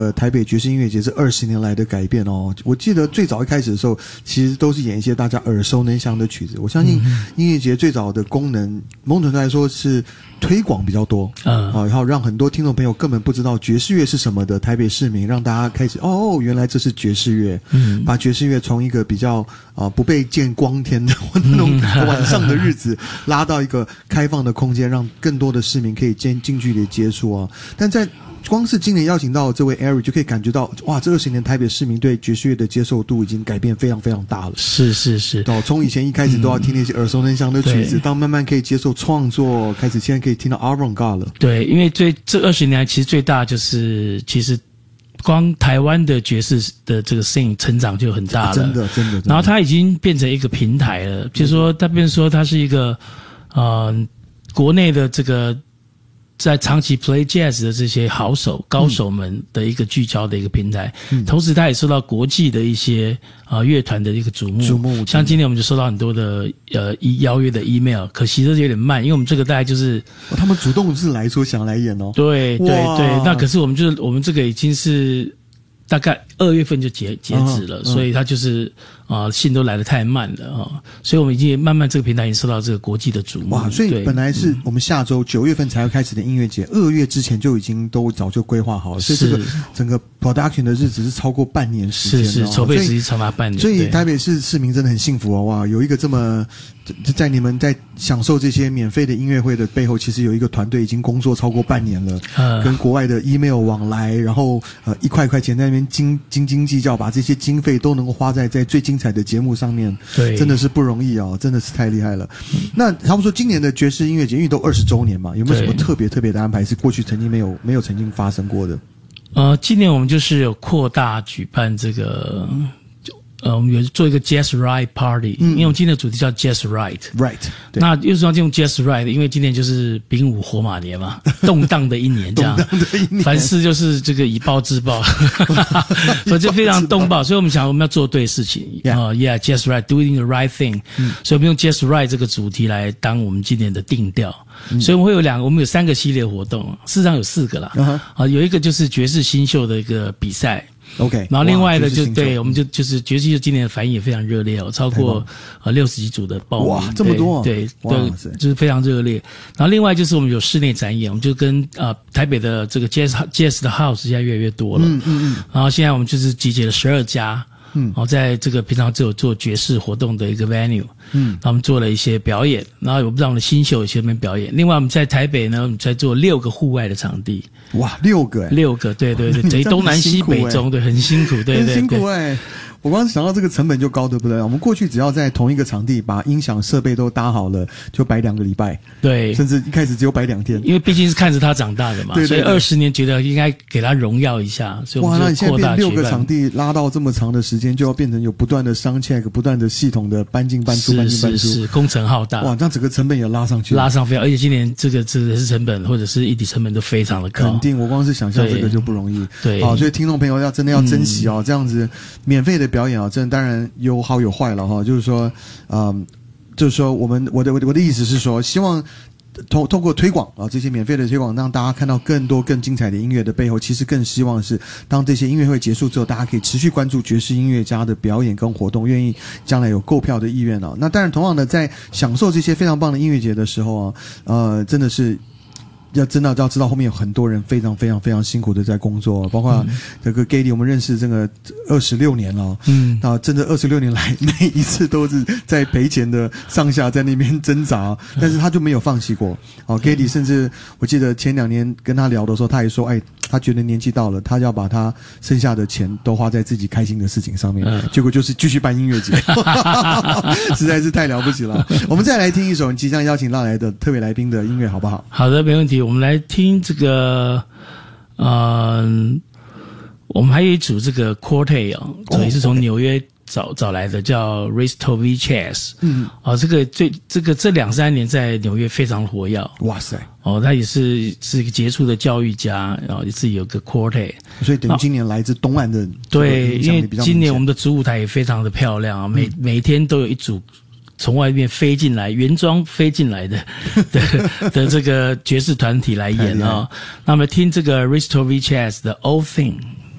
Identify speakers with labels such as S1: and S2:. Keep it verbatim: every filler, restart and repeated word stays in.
S1: 呃，台北爵士音乐节这二十年来的改变哦，我记得最早一开始的时候，其实都是演一些大家耳熟能详的曲子。我相信音乐节最早的功能，某种程度来说是推广比较多，嗯，啊，然后让很多听众朋友根本不知道爵士乐是什么的台北市民，让大家开始哦，原来这是爵士乐，嗯，把爵士乐从一个比较啊、呃、不被见光天的那种晚上的日子，拉到一个开放的空间，让更多的市民可以近近距离接触啊。但在光是今年邀请到这位 Eric 就可以感觉到，哇，这二十年台北市民对爵士乐的接受度已经改变非常非常大了。
S2: 是是是，
S1: 哦，从以前一开始都要听那些耳熟能详的曲子，到慢慢可以接受创作，开始现在可以听到 avant-garde 了。
S2: 对，因为最这二十年来，其实最大就是其实光台湾的爵士的这个 scene 成长就很大了，
S1: 真的真的。真的
S2: 然后它已经变成一个平台了，就是说它变成说它是一个呃国内的这个。在长期 play jazz 的这些好手高手们的一个聚焦的一个平台，嗯、同时它也受到国际的一些啊、呃、乐团的一个瞩目。
S1: 瞩目，
S2: 像今年我们就收到很多的呃邀约的 email， 可惜这有点慢，因为我们这个大概就是、
S1: 哦、他们主动是来说想来演哦。
S2: 对对对，那可是我们就是我们这个已经是大概二月份就截截止了，嗯、所以它就是啊、呃、信都来得太慢了啊、哦，所以我们已经慢慢这个平台已经受到这个国际的瞩目。
S1: 哇，所以本来是我们下周九月份才要开始的音乐节，二、嗯、月之前就已经都早就规划好了，所以这个整个 production 的日子是超过半年时间的、哦，
S2: 是是筹备时间长达半年。
S1: 所以台北市市民真的很幸福哦，哇，有一个这么在你们在享受这些免费的音乐会的背后，其实有一个团队已经工作超过半年了，呃、跟国外的 email 往来，然后呃一块一块钱在那边斤斤斤计较，把这些经费都能够花在在最精彩的节目上面，
S2: 对，
S1: 真的是不容易哦，真的是太厉害了。嗯、那差不多说今年的爵士音乐节，因为都二十周年嘛，有没有什么特别特别的安排是过去曾经没有没有曾经发生过的？
S2: 呃，今年我们就是有扩大举办这个。呃，我们有做一个 Jazz Ride Party，、嗯、因为我们今天的主题叫 Jazz Ride。Right。那为什么要用 Jazz Ride？ 因为今年就是丙午火马年嘛，动荡的一年，这样。
S1: 动荡的一年。
S2: 凡事就是这个以暴制暴，所以就非常动暴。所以我们想我们要做对事情。啊、yeah. 呃、，Yeah， Jazz Ride doing the right thing、嗯。所以我们用 Jazz Ride 这个主题来当我们今年的定调。嗯、所以我们会有两个，我们有三个系列活动，事实上有四个啦。啊、uh-huh. 呃，有一个就是爵士新秀的一个比赛。
S1: OK，
S2: 然后另外的就对，我们就就是爵士今年的反应也非常热烈哦，超过呃六十几组的报名，
S1: 哇，这么多、啊，
S2: 对对，就是非常热烈。然后另外就是我们有室内展演，我们就跟呃台北的这个 Jazz Jazz 的 House 现在越来越多了，嗯嗯嗯。然后现在我们就是集结了十二家。嗯，然后在这个平常只有做爵士活动的一个 venue， 嗯，然后我们做了一些表演，然后我们让我们的新秀有些边表演。另外我们在台北呢，我们在做六个户外的场地。
S1: 哇，六个、欸，
S2: 六个，对对对，等于东南西北中，对，很辛苦，对对对，
S1: 很辛苦哎、欸。我光想到这个成本就高，对不对？我们过去只要在同一个场地把音响设备都搭好了，就摆两个礼拜，
S2: 对，
S1: 甚至一开始只有摆两天，
S2: 因为毕竟是看着他长大的嘛，对对对，所以二十年觉得应该给他荣耀一下，所以我们就扩大举办。哇，那你现在变六个场地拉到这么长的时间，就要变成有不断的sound check，不断的系统的搬进搬出，搬进搬出， 是是是，工程浩大。
S1: 哇，那整个成本也拉上去了，
S2: 拉上非常，而且今年这个这个是成本或者是一体成本都非常的高，
S1: 肯定。我光是想象这个就不容易，
S2: 对，
S1: 好，所以听众朋友要真的要珍惜哦，嗯、这样子免费的表演啊，真的当然。有好有坏了哈，就是说，嗯，就是说，我们我的我的我的意思是说，希望通通过推广啊，这些免费的推广，让大家看到更多更精彩的音乐的背后，其实更希望是，当这些音乐会结束之后，大家可以持续关注爵士音乐家的表演跟活动，愿意将来有购票的意愿啊。那当然，同样的，在享受这些非常棒的音乐节的时候啊，呃，真的是。要真的要知道后面有很多人非常非常非常辛苦的在工作，包括这个 Gady， 我们认识这个二十六年了，嗯，啊，真的二十六年来每一次都是在赔钱的上下在那边挣扎，但是他就没有放弃过。哦 ，Gady 甚至我记得前两年跟他聊的时候，他也说，哎，他觉得年纪到了，他要把他剩下的钱都花在自己开心的事情上面，嗯、结果就是继续办音乐节，实在是太了不起了。我们再来听一首即将邀请到来的特别来宾的音乐，好不好？
S2: 好的，没问题。我们来听这个，嗯、呃，我们还有一组这个 quartet 啊，也是从纽约找找来的，叫 Ristovich。嗯，哦，这个最这个这两三年在纽约非常活跃。
S1: 哇塞！
S2: 哦，他也是是一个杰出的教育家，然后也自己有个 quartet。
S1: 所以等于今年来自东岸的，
S2: 对，因为今年我们的主舞台也非常的漂亮啊，每、嗯、每天都有一组。从外面飞进来，原装飞进来的的的这个爵士团体来演啊、哦。那么听这个 Ristovich的 Old Thing。